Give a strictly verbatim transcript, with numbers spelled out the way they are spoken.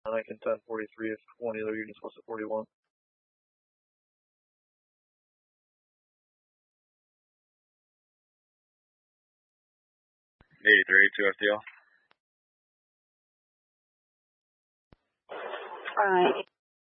Lincoln ten forty-three if twenty other units west of forty-one. eighty-three, two F D L. Alright.